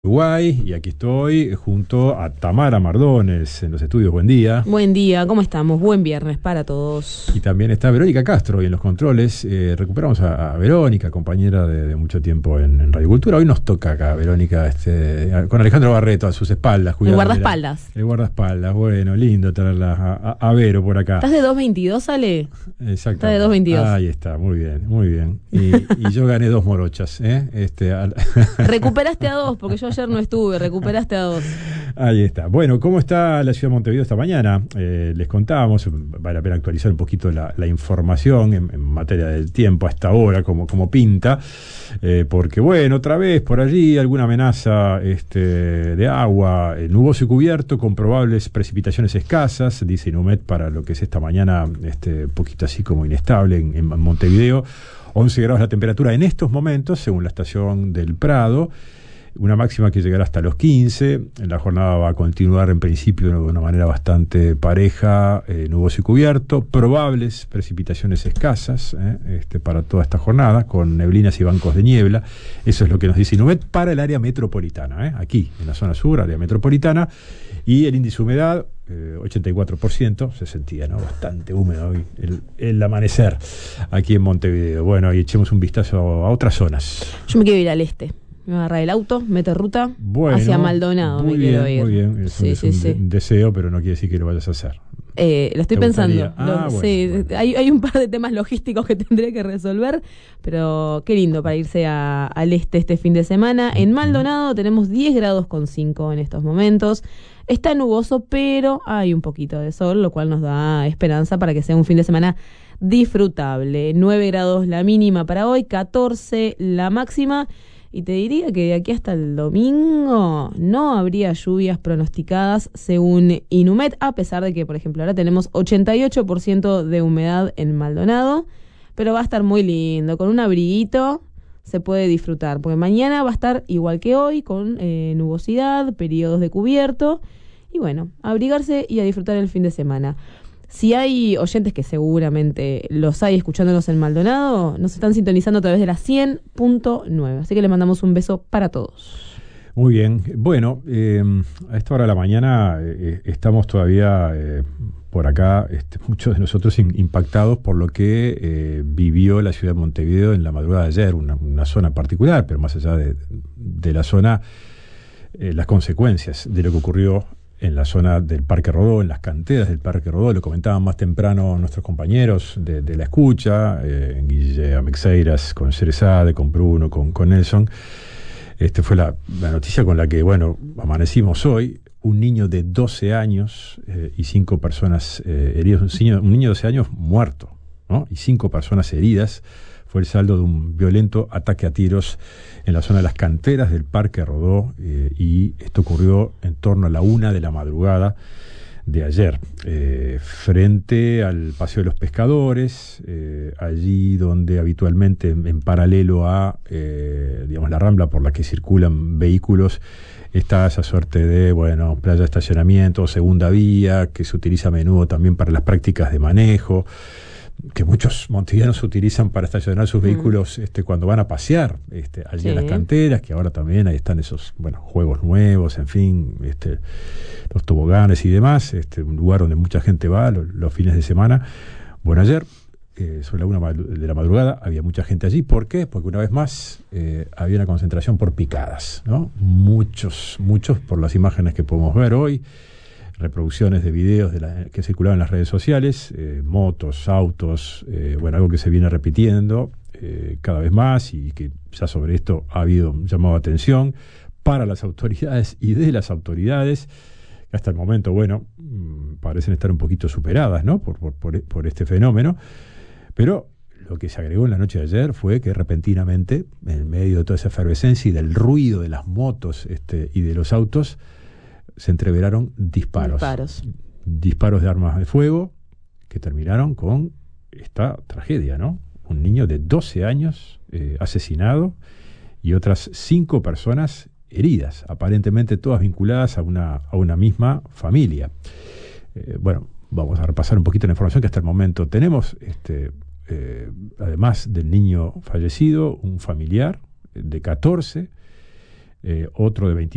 Uruguay, y aquí estoy junto a Tamara Mardones en los estudios. Buen día. Buen día, ¿cómo estamos? Buen viernes para todos. Y también está Verónica Castro y en los controles. Recuperamos a Verónica, compañera de mucho tiempo en Radio Cultura. Hoy nos toca acá, Verónica, con Alejandro Barreto a sus espaldas. El guardaespaldas. El guardaespaldas, bueno, lindo tenerla a Vero por acá. ¿Estás de 2.22, Ale? Exacto. Estás de 2.22. Ahí está, muy bien, muy bien. Y yo gané 2 morochas. Recuperaste a 2, porque yo ayer no estuve, recuperaste a 2. Ahí está. Bueno, ¿cómo está la ciudad de Montevideo esta mañana? Les contábamos, vale la pena actualizar un poquito la información en materia del tiempo a esta hora, como pinta, porque bueno, otra vez por allí alguna amenaza de agua, nuboso y cubierto, con probables precipitaciones escasas, dice Inumet, para lo que es esta mañana, un poquito así como inestable en Montevideo. 11 grados la temperatura en estos momentos, según la estación del Prado. Una máxima que llegará hasta los 15. La jornada va a continuar en principio de una manera bastante pareja, nuboso y cubierto, probables precipitaciones escasas para toda esta jornada, con neblinas y bancos de niebla. Eso es lo que nos dice Inumet para el área metropolitana, aquí en la zona sur, área metropolitana. Y el índice de humedad, 84%, se sentía bastante húmedo hoy el amanecer aquí en Montevideo. Bueno, y echemos un vistazo a otras zonas. Yo me quiero ir al este. Me voy a agarrar el auto, meto ruta hacia Maldonado. Muy me bien, quiero ir. Muy bien, es un deseo, pero no quiere decir que lo vayas a hacer. Lo estoy pensando. Bueno. Hay un par de temas logísticos que tendré que resolver, pero qué lindo para irse al este fin de semana. En Maldonado tenemos 10 grados con 5 en estos momentos. Está nuboso, pero hay un poquito de sol, lo cual nos da esperanza para que sea un fin de semana disfrutable. 9 grados la mínima para hoy, 14 la máxima. Y te diría que de aquí hasta el domingo no habría lluvias pronosticadas según Inumet, a pesar de que, por ejemplo, ahora tenemos 88% de humedad en Maldonado, pero va a estar muy lindo, con un abriguito se puede disfrutar, porque mañana va a estar igual que hoy, con nubosidad, periodos de cubierto, y bueno, a abrigarse y a disfrutar el fin de semana. Si hay oyentes, que seguramente los hay escuchándonos en Maldonado, nos están sintonizando a través de la 100.9. Así que les mandamos un beso para todos. Muy bien. Bueno, a esta hora de la mañana estamos todavía por acá, muchos de nosotros impactados por lo que vivió la ciudad de Montevideo en la madrugada de ayer, una zona particular, pero más allá de la zona, las consecuencias de lo que ocurrió en la zona del Parque Rodó, en las canteras del Parque Rodó. Lo comentaban más temprano nuestros compañeros de la escucha, Guille Amexeiras, con Cerezade, con Bruno, con Nelson. Fue la noticia con la que, amanecimos hoy. Un niño de 12 años y 5 personas heridas. Un niño de 12 años muerto, ¿no? Y 5 personas heridas. Fue el saldo de un violento ataque a tiros en la zona de las canteras del Parque Rodó, y esto ocurrió en torno a la 1 de la madrugada de ayer, frente al Paseo de los Pescadores, allí donde habitualmente, en paralelo a la rambla por la que circulan vehículos, está esa suerte de playa de estacionamiento, segunda vía, que se utiliza a menudo también para las prácticas de manejo, que muchos montevideanos utilizan para estacionar sus vehículos cuando van a pasear allí en las canteras, que ahora también ahí están esos juegos nuevos, en fin, los toboganes y demás, un lugar donde mucha gente va los fines de semana. Bueno, ayer, sobre la 1 de la madrugada, había mucha gente allí. ¿Por qué? Porque una vez más había una concentración por picadas, ¿no? Muchos, por las imágenes que podemos ver hoy, reproducciones de videos que circulaban en las redes sociales, motos, autos, algo que se viene repitiendo cada vez más, y que ya sobre esto ha habido un llamado de atención para las autoridades y de las autoridades, que hasta el momento, parecen estar un poquito superadas, ¿no? por este fenómeno, pero lo que se agregó en la noche de ayer fue que repentinamente, en medio de toda esa efervescencia y del ruido de las motos y de los autos, se entreveraron disparos de armas de fuego que terminaron con esta tragedia, ¿no? Un niño de 12 años asesinado y otras 5 personas heridas, aparentemente todas vinculadas a una misma familia. Vamos a repasar un poquito la información que hasta el momento tenemos. Además del niño fallecido, un familiar de 14, otro de 20